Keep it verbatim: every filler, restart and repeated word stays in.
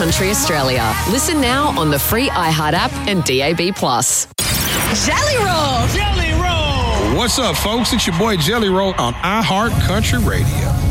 Country Australia. Listen now on the free iHeart app and D A B plus. Jelly Roll! Jelly Roll! What's up, folks? It's your boy Jelly Roll on iHeart Country Radio.